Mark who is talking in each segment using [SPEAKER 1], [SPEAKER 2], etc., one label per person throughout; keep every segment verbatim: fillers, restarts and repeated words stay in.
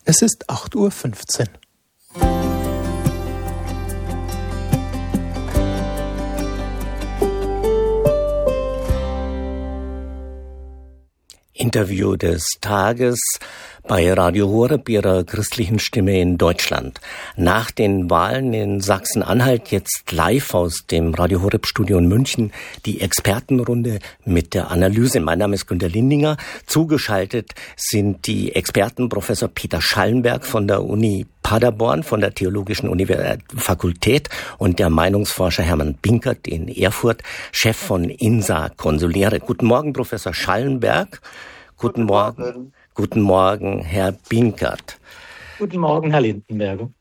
[SPEAKER 1] Es ist acht Uhr fünfzehn.
[SPEAKER 2] Interview des Tages bei Radio Horeb, Ihrer christlichen Stimme in Deutschland. Nach den Wahlen in Sachsen-Anhalt jetzt live aus dem Radio Horeb Studio in München die Expertenrunde mit der Analyse. Mein Name ist Günter Lindinger. Zugeschaltet sind die Experten Professor Peter Schallenberg von der Uni Paderborn, von der Theologischen Univers- Fakultät und der Meinungsforscher Hermann Binkert in Erfurt, Chef von INSA Consulere. Guten Morgen, Professor Schallenberg. Guten, Guten Morgen. Morgen. Guten Morgen, Herr Binkert.
[SPEAKER 3] Guten Morgen, Herr Lindenberger.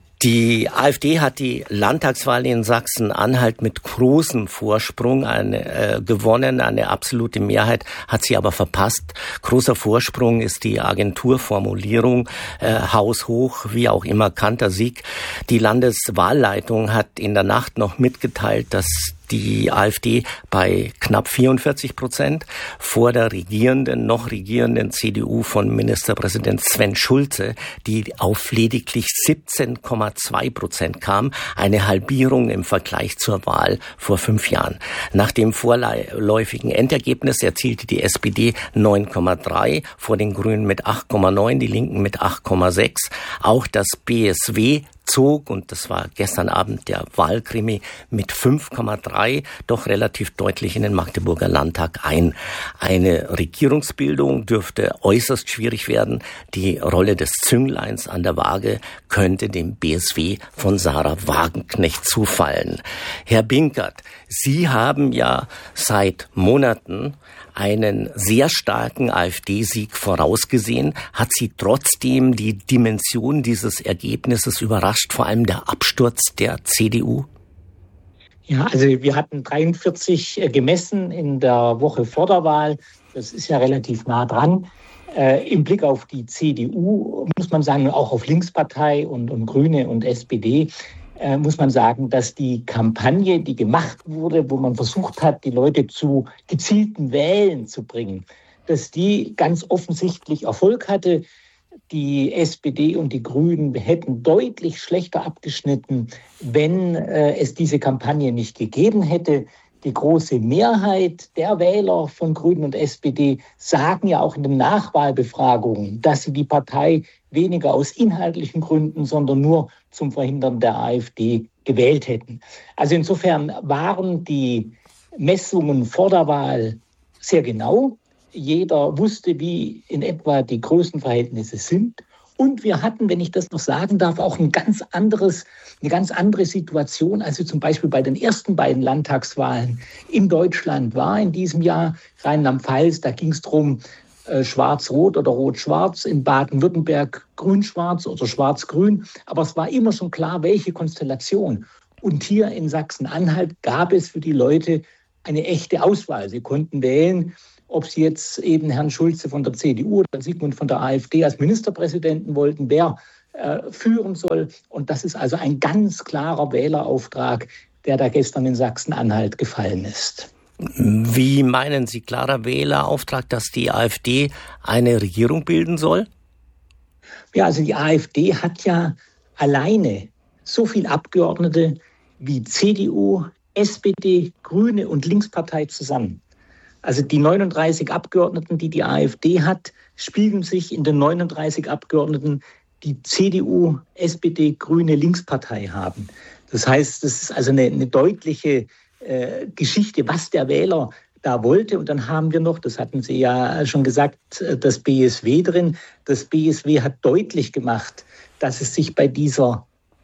[SPEAKER 2] Die AfD hat die Landtagswahl in Sachsen-Anhalt mit großem Vorsprung eine, äh, gewonnen. Eine absolute Mehrheit hat sie aber verpasst. Großer Vorsprung ist die Agenturformulierung, äh, haushoch, wie auch immer, Kantersieg. Die Landeswahlleitung hat in der Nacht noch mitgeteilt, dass die AfD bei knapp vierundvierzig Prozent vor der regierenden, noch regierenden C D U von Ministerpräsident Sven Schulze, die auf lediglich siebzehn Komma zwei Prozent kam, eine Halbierung im Vergleich zur Wahl vor fünf Jahren. Nach dem vorläufigen Endergebnis erzielte die S P D neun Komma drei, vor den Grünen mit acht Komma neun, die Linken mit acht Komma sechs. Auch das B S W zog, und das war gestern Abend der Wahlkrimi, mit fünf Komma drei doch relativ deutlich in den Magdeburger Landtag ein. Eine Regierungsbildung dürfte äußerst schwierig werden. Die Rolle des Züngleins an der Waage könnte dem B S W von Sarah Wagenknecht zufallen. Herr Binkert, Sie haben ja seit Monaten einen sehr starken AfD-Sieg vorausgesehen. Hat Sie trotzdem die Dimension dieses Ergebnisses überrascht, vor allem der Absturz der C D U?
[SPEAKER 3] Ja, also wir hatten dreiundvierzig gemessen in der Woche vor der Wahl. Das ist ja relativ nah dran. Äh, Im Blick auf die C D U muss man sagen, auch auf Linkspartei und, und Grüne und S P D, äh, muss man sagen, dass die Kampagne, die gemacht wurde, wo man versucht hat, die Leute zu gezielten Wählen zu bringen, dass die ganz offensichtlich Erfolg hatte. Die S P D und die Grünen hätten deutlich schlechter abgeschnitten, wenn äh, es diese Kampagne nicht gegeben hätte. Die große Mehrheit der Wähler von Grünen und S P D sagen ja auch in den Nachwahlbefragungen, dass sie die Partei weniger aus inhaltlichen Gründen, sondern nur zum Verhindern der AfD gewählt hätten. Also insofern waren die Messungen vor der Wahl sehr genau. Jeder wusste, wie in etwa die Größenverhältnisse sind. Und wir hatten, wenn ich das noch sagen darf, auch ein ganz anderes, eine ganz andere Situation, als wir zum Beispiel bei den ersten beiden Landtagswahlen in Deutschland war in diesem Jahr. Rheinland-Pfalz, da ging es darum, äh, Schwarz-Rot oder Rot-Schwarz, in Baden-Württemberg Grün-Schwarz oder Schwarz-Grün. Aber es war immer schon klar, welche Konstellation. Und hier in Sachsen-Anhalt gab es für die Leute eine echte Auswahl. Sie konnten wählen, ob sie jetzt eben Herrn Schulze von der C D U oder Sigmund von der AfD als Ministerpräsidenten wollten, wer äh, führen soll. Und das ist also ein ganz klarer Wählerauftrag, der da gestern in Sachsen-Anhalt gefallen ist.
[SPEAKER 2] Wie meinen Sie, klarer Wählerauftrag, dass die AfD eine Regierung bilden soll?
[SPEAKER 3] Ja, also die AfD hat ja alleine so viele Abgeordnete wie C D U, S P D, Grüne und Linkspartei zusammen. Also die neununddreißig Abgeordneten, die die AfD hat, spiegeln sich in den neununddreißig Abgeordneten, die C D U, S P D, Grüne, Linkspartei haben. Das heißt, das ist also eine, eine deutliche äh, Geschichte, was der Wähler da wollte. Und dann haben wir noch, das hatten Sie ja schon gesagt, das B S W drin. Das B S W hat deutlich gemacht, dass es sich bei dieser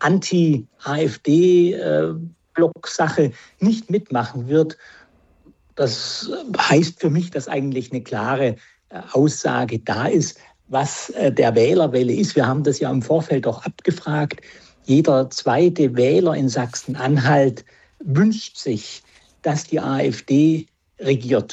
[SPEAKER 3] Anti-AfD-Block-Sache nicht mitmachen wird. Das heißt für mich, dass eigentlich eine klare Aussage da ist, was der Wählerwille ist. Wir haben das ja im Vorfeld auch abgefragt. Jeder zweite Wähler in Sachsen-Anhalt wünscht sich, dass die AfD regiert.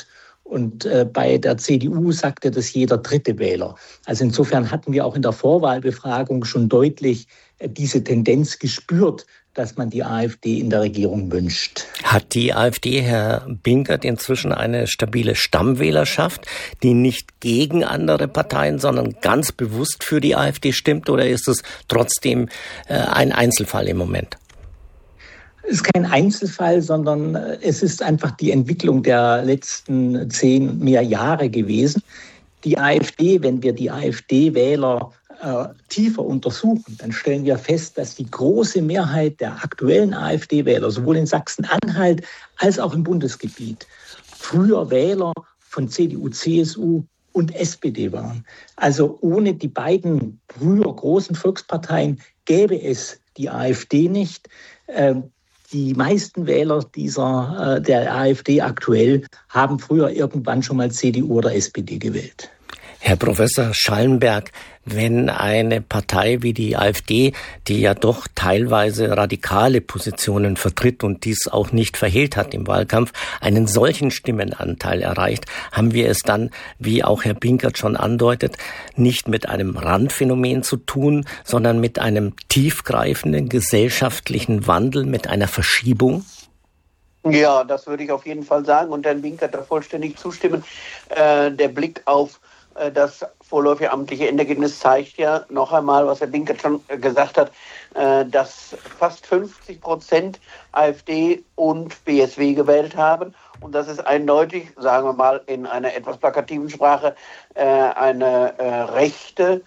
[SPEAKER 3] Und äh, bei der C D U sagte das jeder dritte Wähler. Also insofern hatten wir auch in der Vorwahlbefragung schon deutlich äh, diese Tendenz gespürt, dass man die AfD in der Regierung wünscht.
[SPEAKER 2] Hat die AfD, Herr Binkert, inzwischen eine stabile Stammwählerschaft, die nicht gegen andere Parteien, sondern ganz bewusst für die AfD stimmt? Oder ist es trotzdem äh, ein Einzelfall im Moment?
[SPEAKER 3] Es ist kein Einzelfall, sondern es ist einfach die Entwicklung der letzten zehn mehr Jahre gewesen. Die AfD, wenn wir die AfD-Wähler äh, tiefer untersuchen, dann stellen wir fest, dass die große Mehrheit der aktuellen AfD-Wähler, sowohl in Sachsen-Anhalt als auch im Bundesgebiet, früher Wähler von C D U, C S U und S P D waren. Also ohne die beiden früher großen Volksparteien gäbe es die AfD nicht. Ähm, Die meisten Wähler dieser, äh, der AfD aktuell haben früher irgendwann schon mal C D U oder S P D gewählt.
[SPEAKER 2] Herr Professor Schallenberg, wenn eine Partei wie die AfD, die ja doch teilweise radikale Positionen vertritt und dies auch nicht verhehlt hat im Wahlkampf, einen solchen Stimmenanteil erreicht, haben wir es dann, wie auch Herr Binkert schon andeutet, nicht mit einem Randphänomen zu tun, sondern mit einem tiefgreifenden gesellschaftlichen Wandel, mit einer Verschiebung?
[SPEAKER 1] Ja, das würde ich auf jeden Fall sagen und Herrn Binkert da vollständig zustimmen. Äh, der Blick auf das vorläufige amtliche Endergebnis zeigt ja noch einmal, was Herr Binkert schon gesagt hat, dass fast fünfzig Prozent AfD und B S W gewählt haben. Und das ist eindeutig, sagen wir mal in einer etwas plakativen Sprache, eine rechte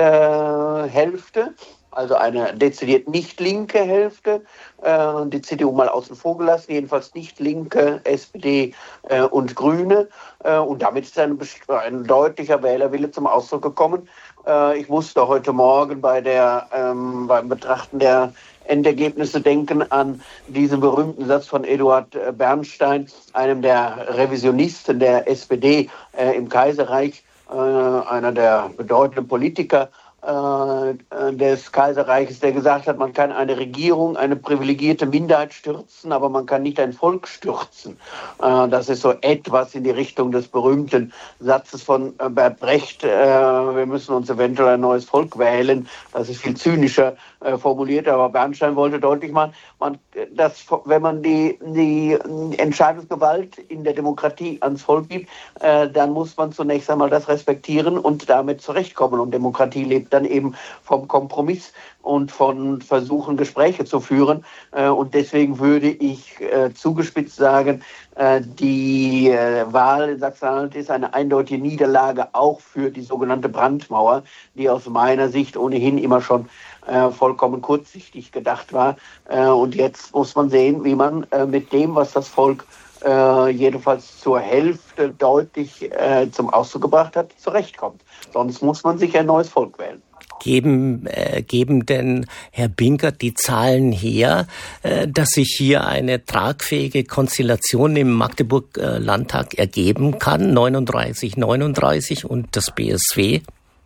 [SPEAKER 1] Hälfte. Also eine dezidiert nicht linke Hälfte, äh, die C D U mal außen vor gelassen, jedenfalls nicht linke, S P D äh, und Grüne. Äh, und damit ist ein, ein deutlicher Wählerwille zum Ausdruck gekommen. Äh, ich musste heute Morgen bei der, ähm, beim Betrachten der Endergebnisse denken an diesen berühmten Satz von Eduard Bernstein, einem der Revisionisten der S P D äh, im Kaiserreich, äh, einer der bedeutenden Politiker des Kaiserreiches, der gesagt hat, man kann eine Regierung, eine privilegierte Minderheit stürzen, aber man kann nicht ein Volk stürzen. Das ist so etwas in die Richtung des berühmten Satzes von Bert Brecht, wir müssen uns eventuell ein neues Volk wählen. Das ist viel zynischer formuliert, aber Bernstein wollte deutlich machen, man, dass, wenn man die, die Entscheidungsgewalt in der Demokratie ans Volk gibt, dann muss man zunächst einmal das respektieren und damit zurechtkommen. Und Demokratie lebt dann eben vom Kompromiss und von Versuchen, Gespräche zu führen. Und deswegen würde ich äh, zugespitzt sagen, äh, die äh, Wahl in Sachsen-Anhalt ist eine eindeutige Niederlage auch für die sogenannte Brandmauer, die aus meiner Sicht ohnehin immer schon äh, vollkommen kurzsichtig gedacht war. Äh, und jetzt muss man sehen, wie man äh, mit dem, was das Volk äh, jedenfalls zur Hälfte deutlich äh, zum Ausdruck gebracht hat, zurechtkommt. Sonst muss man sich ein neues Volk wählen.
[SPEAKER 2] Geben, äh, geben denn, Herr Binkert, die Zahlen her, äh, dass sich hier eine tragfähige Konstellation im Magdeburg-Landtag äh, ergeben kann, neununddreißig neununddreißig und das B S W?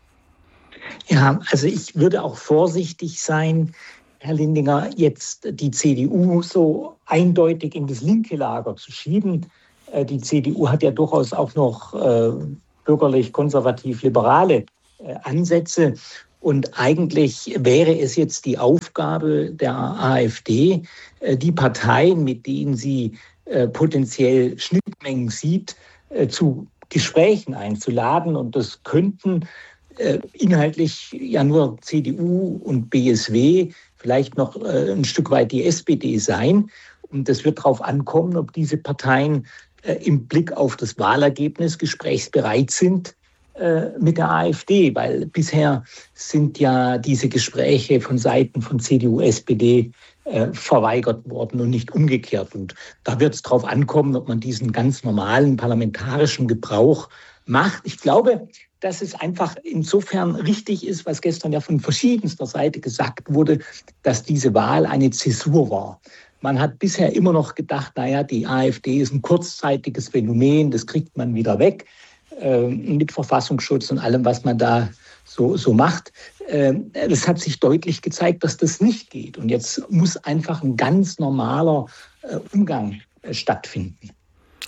[SPEAKER 3] Ja, also ich würde auch vorsichtig sein, Herr Lindinger, jetzt die C D U so eindeutig in das linke Lager zu schieben. Äh, die C D U hat ja durchaus auch noch äh, bürgerlich-konservativ-liberale äh, Ansätze. Und eigentlich wäre es jetzt die Aufgabe der AfD, die Parteien, mit denen sie potenziell Schnittmengen sieht, zu Gesprächen einzuladen. Und das könnten inhaltlich ja nur C D U und B S W, vielleicht noch ein Stück weit die S P D sein. Und das wird darauf ankommen, ob diese Parteien im Blick auf das Wahlergebnis gesprächsbereit sind mit der AfD, weil bisher sind ja diese Gespräche von Seiten von C D U, S P D äh, verweigert worden und nicht umgekehrt. Und da wird es darauf ankommen, ob man diesen ganz normalen parlamentarischen Gebrauch macht. Ich glaube, dass es einfach insofern richtig ist, was gestern ja von verschiedenster Seite gesagt wurde, dass diese Wahl eine Zäsur war. Man hat bisher immer noch gedacht, naja, die AfD ist ein kurzzeitiges Phänomen, das kriegt man wieder weg. Mit Verfassungsschutz und allem, was man da so, so macht. Das hat sich deutlich gezeigt, dass das nicht geht. Und jetzt muss einfach ein ganz normaler Umgang stattfinden.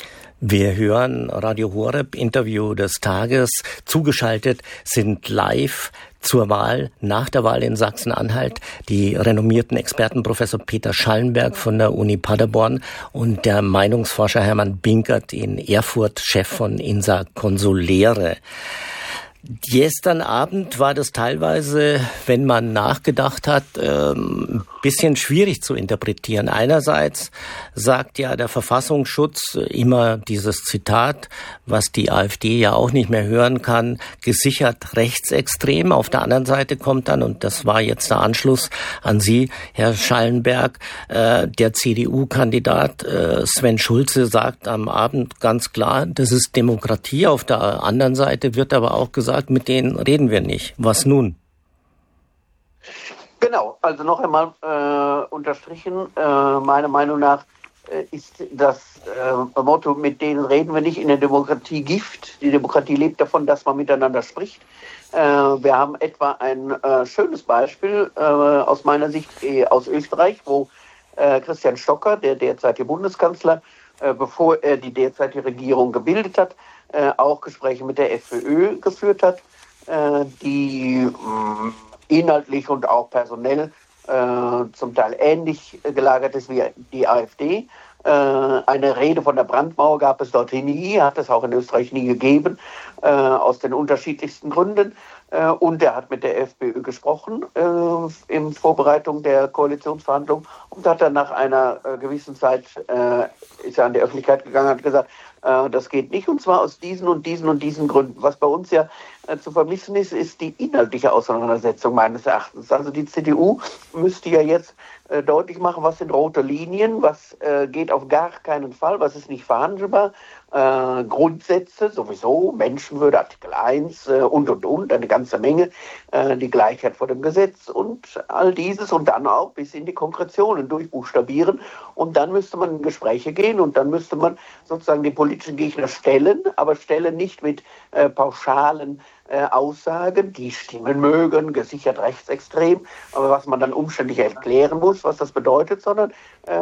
[SPEAKER 2] Wir hören Radio Horeb, Interview des Tages. Zugeschaltet sind live zur Wahl, nach der Wahl in Sachsen-Anhalt, die renommierten Experten Professor Peter Schallenberg von der Uni Paderborn und der Meinungsforscher Hermann Binkert in Erfurt, Chef von INSA Consulere. Gestern Abend war das teilweise, wenn man nachgedacht hat, ein bisschen schwierig zu interpretieren. Einerseits sagt ja der Verfassungsschutz immer dieses Zitat, was die AfD ja auch nicht mehr hören kann, gesichert rechtsextrem. Auf der anderen Seite kommt dann, und das war jetzt der Anschluss an Sie, Herr Schallenberg, der C D U-Kandidat Sven Schulze sagt am Abend ganz klar, das ist Demokratie. Auf der anderen Seite wird aber auch gesagt, mit denen reden wir nicht. Was nun?
[SPEAKER 1] Genau, also noch einmal äh, unterstrichen, äh, meiner Meinung nach äh, ist das äh, Motto, mit denen reden wir nicht, in der Demokratie Gift. Die Demokratie lebt davon, dass man miteinander spricht. Äh, wir haben etwa ein äh, schönes Beispiel äh, aus meiner Sicht äh, aus Österreich, wo äh, Christian Stocker, der derzeitige Bundeskanzler, äh, bevor er die derzeitige Regierung gebildet hat, äh, auch Gespräche mit der FPÖ geführt hat, äh, die mh, inhaltlich und auch personell äh, zum Teil ähnlich gelagert ist wie die AfD. Äh, eine Rede von der Brandmauer gab es dorthin nie, hat es auch in Österreich nie gegeben, äh, aus den unterschiedlichsten Gründen. Äh, und er hat mit der FPÖ gesprochen äh, in Vorbereitung der Koalitionsverhandlungen und hat dann nach einer äh, gewissen Zeit äh, ist er an die Öffentlichkeit gegangen und hat gesagt, äh, das geht nicht, und zwar aus diesen und diesen und diesen Gründen. Was bei uns ja äh, zu vermissen ist, ist die inhaltliche Auseinandersetzung meines Erachtens. Also die C D U müsste ja jetzt äh, deutlich machen, was sind rote Linien, was äh, geht auf gar keinen Fall, was ist nicht verhandelbar. Äh, Grundsätze sowieso, Menschenwürde, Artikel eins äh, und, und, und, eine ganze Menge, äh, die Gleichheit vor dem Gesetz und all dieses und dann auch bis in die Konkretionen durchbuchstabieren, und dann müsste man in Gespräche gehen und dann müsste man sozusagen die politischen Gegner stellen, aber stellen nicht mit äh, pauschalen äh, Aussagen, die stimmen mögen, gesichert rechtsextrem, aber was man dann umständlich erklären muss, was das bedeutet, sondern äh,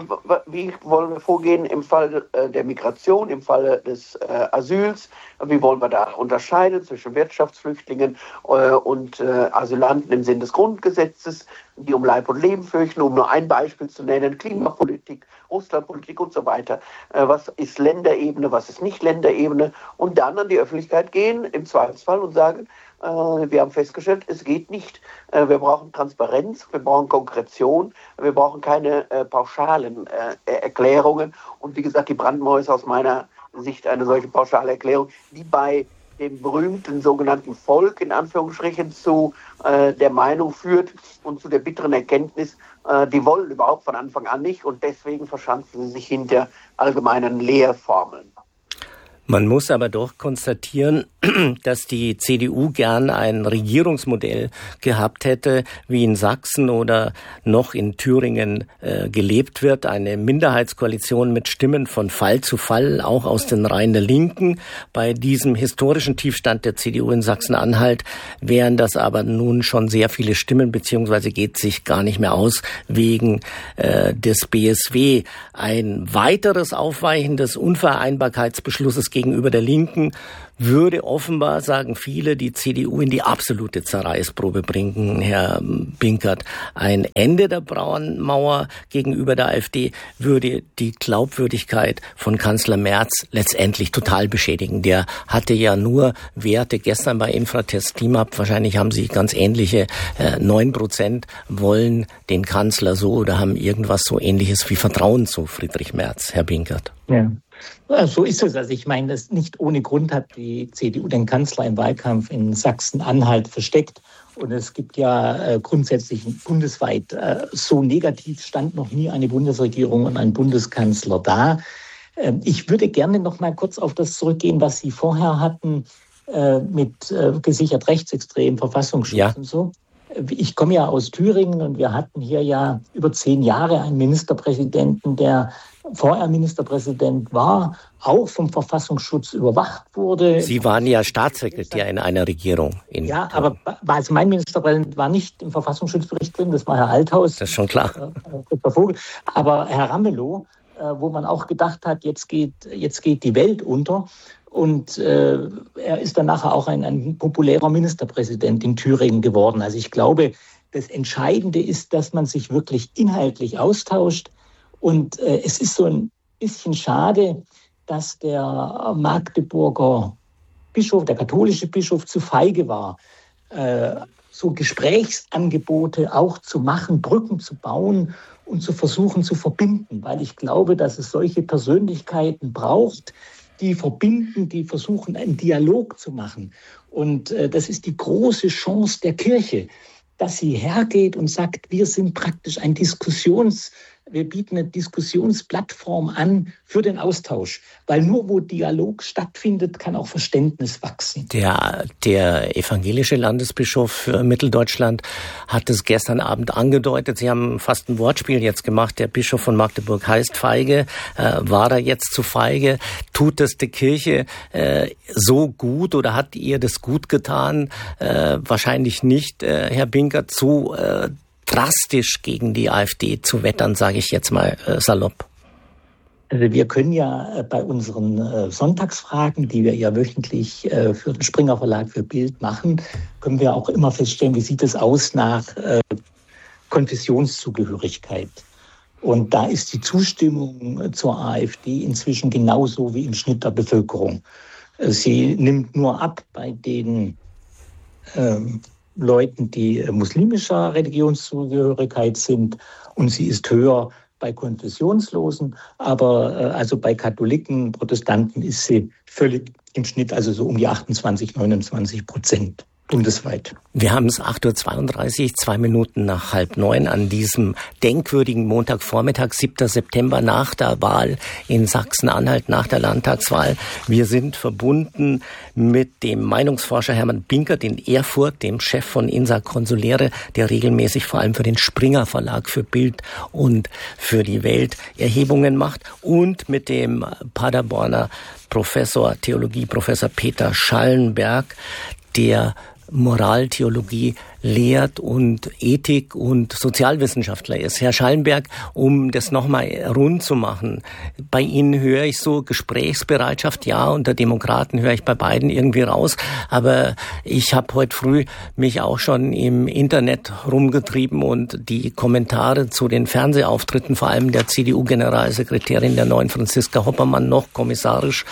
[SPEAKER 1] wie wollen wir vorgehen im Fall äh, der Migration, im Falle des äh, Asyls, wie wollen wir da unterscheiden zwischen Wirtschaftsflüchtlingen äh, und äh, Asylanten im Sinn des Grundgesetzes, die um Leib und Leben fürchten, um nur ein Beispiel zu nennen, Klimapolitik, Russlandpolitik und so weiter. Äh, was ist Länderebene, was ist nicht Länderebene, und dann an die Öffentlichkeit gehen, im Zweifelsfall, und sagen, äh, wir haben festgestellt, es geht nicht. Äh, wir brauchen Transparenz, wir brauchen Konkretion, wir brauchen keine äh, pauschalen äh, Erklärungen. Und wie gesagt, die Brandmauer ist aus meiner Sicht eine solche pauschale Erklärung, die bei dem berühmten sogenannten Volk in Anführungsstrichen zu äh, der Meinung führt und zu der bitteren Erkenntnis, äh, die wollen überhaupt von Anfang an nicht, und deswegen verschanzen sie sich hinter allgemeinen Lehrformeln.
[SPEAKER 2] Man muss aber doch konstatieren, dass die C D U gern ein Regierungsmodell gehabt hätte, wie in Sachsen oder noch in Thüringen äh, gelebt wird. Eine Minderheitskoalition mit Stimmen von Fall zu Fall, auch aus den Reihen der Linken. Bei diesem historischen Tiefstand der C D U in Sachsen-Anhalt wären das aber nun schon sehr viele Stimmen, beziehungsweise geht sich gar nicht mehr aus wegen äh, des B S W. Ein weiteres Aufweichen des Unvereinbarkeitsbeschlusses gegenüber der Linken würde offenbar, sagen viele, die C D U in die absolute Zerreißprobe bringen, Herr Binkert. Ein Ende der Brandmauer gegenüber der AfD würde die Glaubwürdigkeit von Kanzler Merz letztendlich total beschädigen. Der hatte ja nur Werte gestern bei Infratest Klimahub. Wahrscheinlich haben Sie ganz ähnliche. Neun äh, Prozent wollen den Kanzler so oder haben irgendwas so Ähnliches wie Vertrauen zu Friedrich Merz, Herr Binkert.
[SPEAKER 3] Ja. So ist es. Also ich meine, das nicht ohne Grund hat die C D U den Kanzler im Wahlkampf in Sachsen-Anhalt versteckt. Und es gibt ja äh, grundsätzlich bundesweit äh, so negativ stand noch nie eine Bundesregierung und ein Bundeskanzler da. Äh, ich würde gerne noch mal kurz auf das zurückgehen, was Sie vorher hatten äh, mit äh, gesichert rechtsextremen Verfassungsschutz ja. und so. Ich komme ja aus Thüringen und wir hatten hier ja über zehn Jahre einen Ministerpräsidenten, der vorher Ministerpräsident war, auch vom Verfassungsschutz überwacht wurde.
[SPEAKER 2] Sie waren ja Staatssekretär in einer Regierung. In
[SPEAKER 3] ja, aber also mein Ministerpräsident war nicht im Verfassungsschutzbericht drin, das war Herr Althaus.
[SPEAKER 2] Das ist schon klar.
[SPEAKER 3] Äh, Vogel. Aber Herr Ramelow wo man auch gedacht hat, jetzt geht, jetzt geht die Welt unter. Und äh, er ist dann nachher auch ein, ein populärer Ministerpräsident in Thüringen geworden. Also ich glaube, das Entscheidende ist, dass man sich wirklich inhaltlich austauscht. Und äh, es ist so ein bisschen schade, dass der Magdeburger Bischof, der katholische Bischof, zu feige war, äh, so Gesprächsangebote auch zu machen, Brücken zu bauen und zu versuchen zu verbinden. Weil ich glaube, dass es solche Persönlichkeiten braucht, die verbinden, die versuchen, einen Dialog zu machen. Und äh, das ist die große Chance der Kirche, dass sie hergeht und sagt, wir sind praktisch ein Diskussions, wir bieten eine Diskussionsplattform an für den Austausch. Weil nur wo Dialog stattfindet, kann auch Verständnis wachsen.
[SPEAKER 2] Der, der evangelische Landesbischof für Mitteldeutschland hat es gestern Abend angedeutet. Sie haben fast ein Wortspiel jetzt gemacht. Der Bischof von Magdeburg heißt feige. Äh, war er jetzt zu feige? Tut es die Kirche äh, so gut oder hat ihr das gut getan? Äh, wahrscheinlich nicht, äh, Herr Binkert, zu äh, drastisch gegen die AfD zu wettern, sage ich jetzt mal äh, salopp.
[SPEAKER 3] Also wir können ja äh, bei unseren äh, Sonntagsfragen, die wir ja wöchentlich äh, für den Springer Verlag für Bild machen, können wir auch immer feststellen, wie sieht es aus nach äh, Konfessionszugehörigkeit. Und da ist die Zustimmung zur AfD inzwischen genauso wie im Schnitt der Bevölkerung. Sie nimmt nur ab bei den ähm, Leuten, die muslimischer Religionszugehörigkeit sind, und sie ist höher bei Konfessionslosen, aber äh, also bei Katholiken, Protestanten ist sie völlig im Schnitt, also so um die achtundzwanzig, neunundzwanzig Prozent. Bundesweit.
[SPEAKER 2] Wir haben es acht Uhr zweiunddreißig, zwei Minuten nach halb neun an diesem denkwürdigen Montagvormittag, siebter September, nach der Wahl in Sachsen-Anhalt, nach der Landtagswahl. Wir sind verbunden mit dem Meinungsforscher Hermann Binkert in Erfurt, dem Chef von INSA Consulere, der regelmäßig vor allem für den Springer Verlag für Bild und für die Welt Erhebungen macht, und mit dem Paderborner Professor Theologie, Professor Peter Schallenberg, der Moraltheologie lehrt und Ethik- und Sozialwissenschaftler ist. Herr Schallenberg, um das nochmal rund zu machen, bei Ihnen höre ich so Gesprächsbereitschaft, ja, unter Demokraten höre ich bei beiden irgendwie raus, aber ich habe heute früh mich auch schon im Internet rumgetrieben und die Kommentare zu den Fernsehauftritten, vor allem der C D U-Generalsekretärin, der neuen Franziska Hoppermann, noch kommissarisch,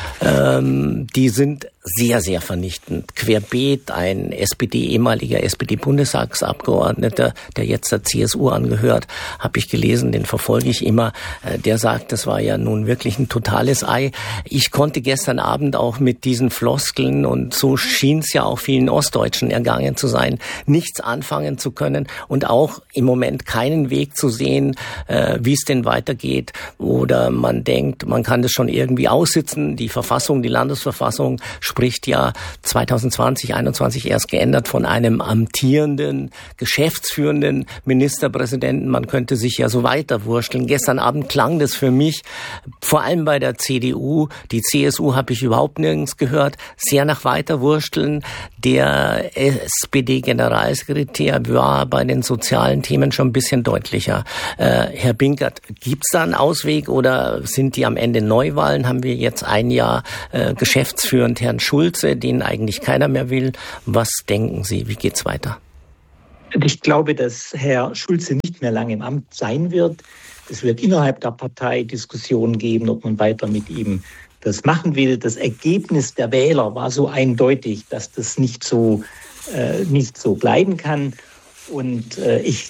[SPEAKER 2] ähm, die sind sehr, sehr vernichtend. Querbeet, ein S P D, ehemaliger S P D-Bundestagsabgeordneter, der jetzt der C S U angehört, habe ich gelesen, den verfolge ich immer, der sagt, das war ja nun wirklich ein totales Ei. Ich konnte gestern Abend auch mit diesen Floskeln, und so schien es ja auch vielen Ostdeutschen ergangen zu sein, nichts anfangen zu können und auch im Moment keinen Weg zu sehen, äh, wie es denn weitergeht. Oder man denkt, man kann das schon irgendwie aussitzen. Die Verfassung, die Landesverfassung spricht ja zwanzig zwanzig, einundzwanzig erst geändert von einem amtierenden, geschäftsführenden Ministerpräsidenten. Man könnte sich ja so weiter wursteln. Gestern Abend klang das für mich, vor allem bei der C D U, die C S U habe ich überhaupt nirgends gehört, sehr nach Weiterwursteln. Der S P D-Generalsekretär war bei den sozialen Themen schon ein bisschen deutlicher. Äh, Herr Binkert, gibt es da einen Ausweg oder sind die am Ende Neuwahlen? Haben wir jetzt ein Jahr äh, geschäftsführend Herrn Schulze, den eigentlich keiner mehr will? Was denken Sie? Wie geht's weiter?
[SPEAKER 3] Ich glaube, dass Herr Schulze nicht mehr lange im Amt sein wird. Es wird innerhalb der Partei Diskussionen geben, ob man weiter mit ihm das machen will. Das Ergebnis der Wähler war so eindeutig, dass das nicht so, äh, nicht so bleiben kann. Und äh, ich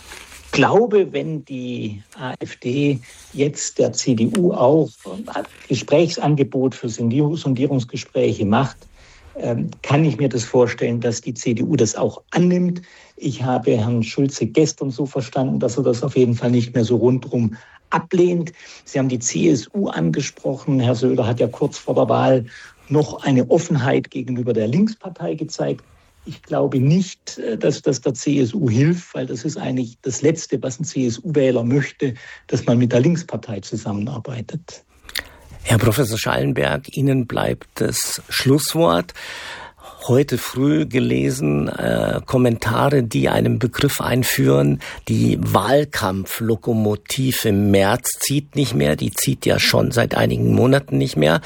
[SPEAKER 3] glaube, wenn die AfD jetzt der C D U auch ein Gesprächsangebot für Sondierungsgespräche macht, kann ich mir das vorstellen, dass die C D U das auch annimmt. Ich habe Herrn Schulze gestern so verstanden, dass er das auf jeden Fall nicht mehr so rundherum ablehnt. Sie haben die C S U angesprochen. Herr Söder hat ja kurz vor der Wahl noch eine Offenheit gegenüber der Linkspartei gezeigt. Ich glaube nicht, dass das der C S U hilft, weil das ist eigentlich das Letzte, was ein C S U-Wähler möchte, dass man mit der Linkspartei zusammenarbeitet.
[SPEAKER 2] Herr Professor Schallenberg, Ihnen bleibt das Schlusswort. heute früh gelesen, äh, Kommentare, die einen Begriff einführen, die Wahlkampflokomotive Merz zieht nicht mehr, die zieht ja schon seit einigen Monaten nicht mehr.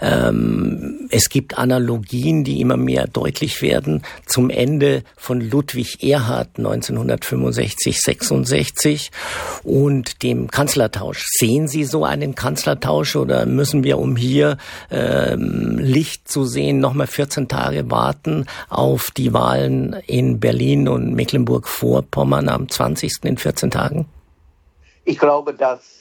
[SPEAKER 2] Ähm, es gibt Analogien, die immer mehr deutlich werden zum Ende von Ludwig Erhard neunzehnhundertfünfundsechzig sechsundsechzig und dem Kanzlertausch. Sehen Sie so einen Kanzlertausch oder müssen wir, um hier ähm, Licht zu sehen, nochmal vierzehn Tage warten auf die Wahlen in Berlin und Mecklenburg-Vorpommern am zwanzigsten in vierzehn Tagen?
[SPEAKER 1] Ich glaube, dass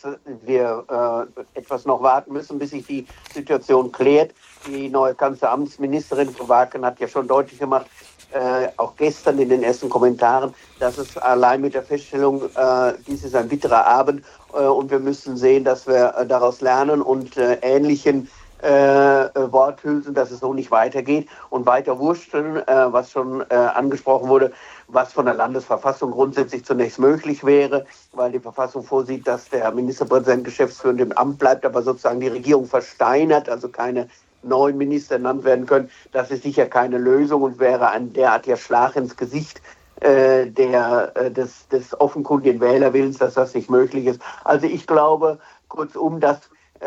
[SPEAKER 1] wir äh, etwas noch warten müssen, bis sich die Situation klärt. Die neue Kanzleramtsministerin Frau Wagen hat ja schon deutlich gemacht, äh, auch gestern in den ersten Kommentaren, dass es allein mit der Feststellung, äh, dies ist ein bitterer Abend äh, und wir müssen sehen, dass wir äh, daraus lernen und äh, ähnlichen Äh, Worthülsen, dass es so nicht weitergeht und weiter wursteln, äh, was schon äh, angesprochen wurde, was von der Landesverfassung grundsätzlich zunächst möglich wäre, weil die Verfassung vorsieht, dass der Ministerpräsident geschäftsführend im Amt bleibt, aber sozusagen die Regierung versteinert, also keine neuen Minister ernannt werden können. Das ist sicher keine Lösung und wäre ein derartiger Schlag ins Gesicht äh, der, äh, des, des offenkundigen Wählerwillens, dass das nicht möglich ist. Also ich glaube, kurzum, dass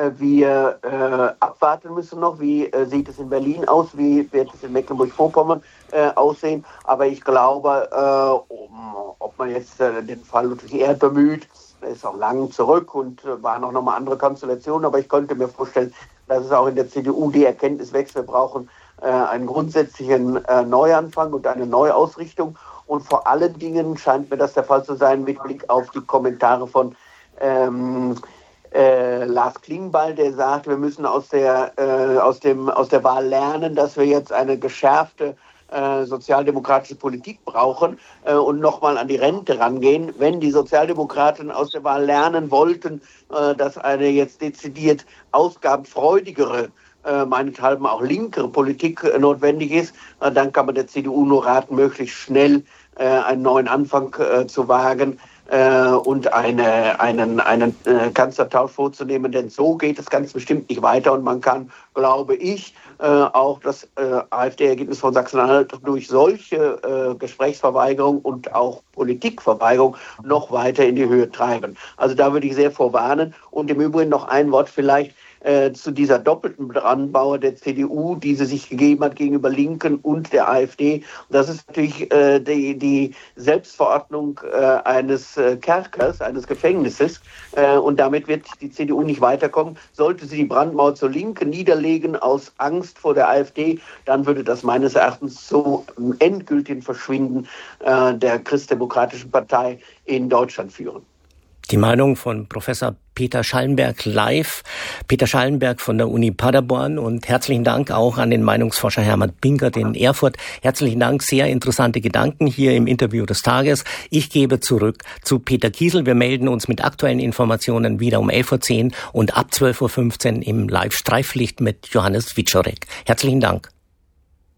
[SPEAKER 1] wir äh, abwarten müssen noch, wie äh, sieht es in Berlin aus, wie wird es in Mecklenburg-Vorpommern äh, aussehen. Aber ich glaube, äh, um, ob man jetzt äh, den Fall Ludwig Erhard bemüht, der ist auch lang zurück und äh, waren auch nochmal andere Konstellationen. Aber ich könnte mir vorstellen, dass es auch in der C D U die Erkenntnis wächst, wir brauchen äh, einen grundsätzlichen äh, Neuanfang und eine Neuausrichtung. Und vor allen Dingen scheint mir das der Fall zu sein mit Blick auf die Kommentare von ähm, Äh, Lars Klingbeil, der sagt, wir müssen aus der äh, aus dem aus der Wahl lernen, dass wir jetzt eine geschärfte äh, sozialdemokratische Politik brauchen äh, und nochmal an die Rente rangehen. Wenn die Sozialdemokraten aus der Wahl lernen wollten, äh, dass eine jetzt dezidiert ausgabenfreudigere, äh, meinethalben auch linkere Politik äh, notwendig ist, äh, dann kann man der C D U nur raten, möglichst schnell äh, einen neuen Anfang äh, zu wagen und eine, einen, einen äh, Kanzlertausch vorzunehmen, denn so geht es ganz bestimmt nicht weiter und man kann, glaube ich, äh, auch das äh, AfD-Ergebnis von Sachsen-Anhalt durch solche äh, Gesprächsverweigerung und auch Politikverweigerung noch weiter in die Höhe treiben. Also da würde ich sehr vorwarnen und im Übrigen noch ein Wort vielleicht äh, zu dieser doppelten Brandmauer der C D U, die sie sich gegeben hat gegenüber Linken und der AfD. Das ist natürlich äh, die, die Selbstverordnung äh, eines äh, Kerkers, eines Gefängnisses äh, und damit wird die C D U nicht weiterkommen. Sollte sie die Brandmauer zur Linken niederlegen aus Angst vor der AfD, dann würde das meines Erachtens zu endgültigen Verschwinden äh, der Christdemokratischen Partei in Deutschland führen.
[SPEAKER 2] Die Meinung von Professor Peter Schallenberg live. Peter Schallenberg von der Uni Paderborn und herzlichen Dank auch an den Meinungsforscher Hermann Binkert in Erfurt. Herzlichen Dank, sehr interessante Gedanken hier im Interview des Tages. Ich gebe zurück zu Peter Kiesel. Wir melden uns mit aktuellen Informationen wieder um elf Uhr zehn und ab zwölf Uhr fünfzehn im Live-Streiflicht mit Johannes Wiczorek. Herzlichen Dank.